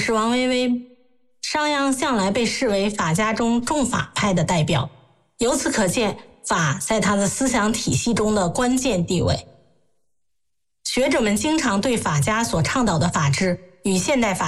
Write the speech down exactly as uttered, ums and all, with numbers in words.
是王维微，商鞅向来被视为法家中重法派的代表，由此可见法在他的思想体系中的关键地位。学者们经常对法家所倡导的法治与现代法